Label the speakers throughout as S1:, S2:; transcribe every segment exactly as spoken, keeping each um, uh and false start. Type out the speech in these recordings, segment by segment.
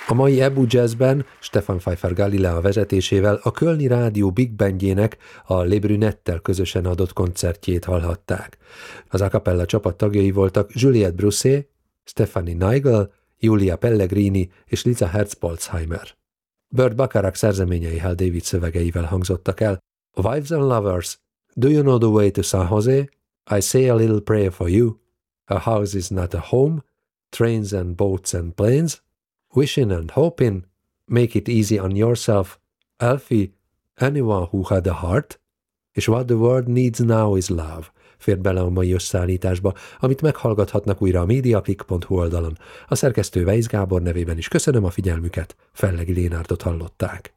S1: A mai Ebu Jazzben Stefan Pfeiffer Galilea vezetésével a Kölni Rádió Big Bandjének a Le Brunettel közösen adott koncertjét hallhatták. Az a cappella csapat tagjai voltak Juliette Brousset, Stephanie Nigel, Julia Pellegrini és Liza Herzbolzheimer. Burt Bacharach szerzeményei Hal David szövegeivel hangzottak el. Wives and Lovers, Do You Know the Way to San Jose? I Say a Little Prayer for You, A House is Not a Home, Trains and Boats and Planes, Wishing and Hoping, Make It Easy on Yourself, Alfie, Anyone Who Had a Heart, és What the World Needs Now is Love fér bele a mai összeállításba, amit meghallgathatnak újra a mediaclick pont hu oldalon. A szerkesztő Weisz Gábor nevében is köszönöm a figyelmüket, Fellegi Lénárdot hallották.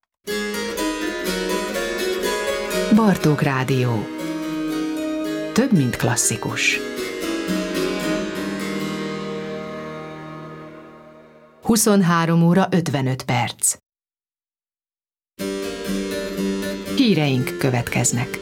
S2: Bartók Rádió. Több, mint klasszikus. huszonhárom óra ötvenöt perc. Híreink következnek.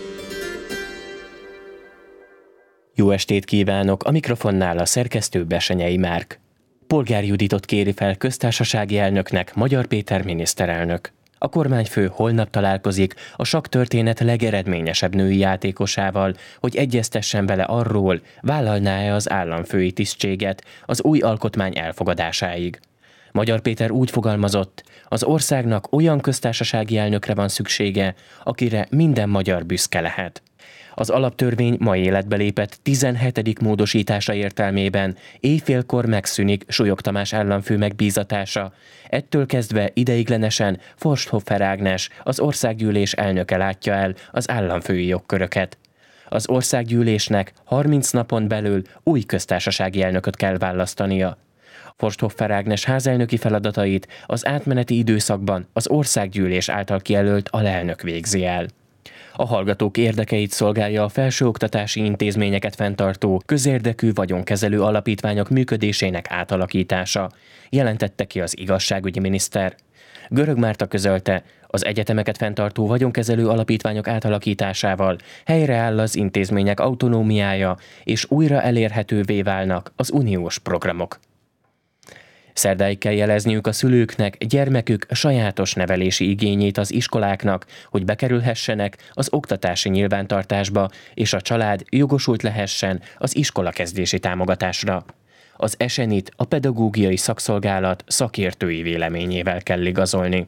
S3: Jó estét kívánok, a mikrofonnál a szerkesztő Besenyei Márk. Polgár Juditot kéri fel köztársasági elnöknek Magyar Péter miniszterelnök. A kormányfő holnap találkozik a sakktörténet legeredményesebb női játékosával, hogy egyeztessen vele arról, vállalná-e az államfői tisztséget az új alkotmány elfogadásáig. Magyar Péter úgy fogalmazott, az országnak olyan köztársasági elnökre van szüksége, akire minden magyar büszke lehet. Az alaptörvény mai életbe lépett tizenhetedik módosítása értelmében éjfélkor megszűnik Súlyog Tamás államfő megbízatása. Ettől kezdve ideiglenesen Forsthoffer Ágnes, az országgyűlés elnöke látja el az államfői jogköröket. Az országgyűlésnek harminc napon belül új köztársasági elnököt kell választania. Forsthoffer Ágnes házelnöki feladatait az átmeneti időszakban az országgyűlés által kijelölt alelnök végzi el. A hallgatók érdekeit szolgálja a felsőoktatási intézményeket fenntartó, közérdekű vagyonkezelő alapítványok működésének átalakítása, jelentette ki az igazságügyi miniszter. Görög Márta közölte, az egyetemeket fenntartó vagyonkezelő alapítványok átalakításával helyreáll az intézmények autonómiája, és újra elérhetővé válnak az uniós programok. Szerdáig kell jelezniük a szülőknek gyermekük sajátos nevelési igényét az iskoláknak, hogy bekerülhessenek az oktatási nyilvántartásba, és a család jogosult lehessen az iskolakezdési támogatásra. Az esenit a pedagógiai szakszolgálat szakértői véleményével kell igazolni.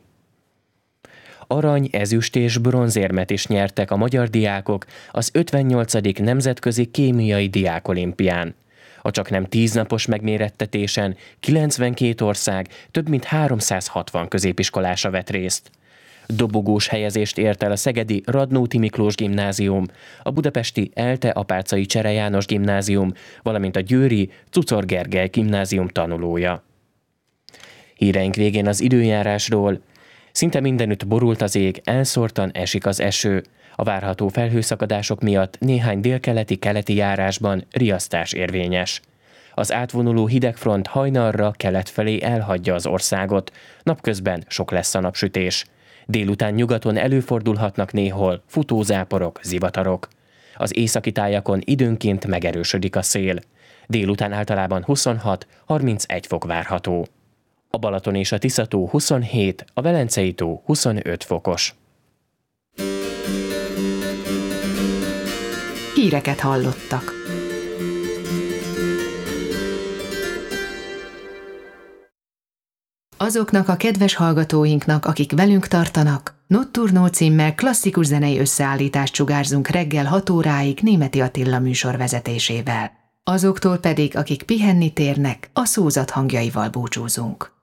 S3: Arany, ezüst és bronzérmet is nyertek a magyar diákok az ötvennyolcadik Nemzetközi Kémiai Diákolimpián. A csaknem tíznapos megmérettetésen kilencvenkét ország több mint háromszázhatvan középiskolása vett részt. Dobogós helyezést ért el a szegedi Radnóti Miklós Gimnázium, a budapesti Elte Apáczai Csere János Gimnázium, valamint a győri Czuczor Gergely Gimnázium tanulója. Híreink végén az időjárásról. Szinte mindenütt borult az ég, elszórtan esik az eső. A várható felhőszakadások miatt néhány délkeleti keleti járásban riasztás érvényes. Az átvonuló hidegfront hajnalra kelet felé elhagyja az országot, napközben sok lesz a napsütés. Délután nyugaton előfordulhatnak néhol futózáporok, zivatarok. Az északi tájakon időnként megerősödik a szél. Délután általában huszonhat-harmincegy fok várható. A Balaton és a Tisza-tó huszonhét, a Velencei tó huszonöt fokos.
S2: Híreket hallottak. Azoknak a kedves hallgatóinknak, akik velünk tartanak, Notturno címmel klasszikus zenei összeállítást sugárzunk reggel hat óráig Németi Attila műsor vezetésével. Azoktól pedig, akik pihenni térnek, a szózat hangjaival búcsúzunk.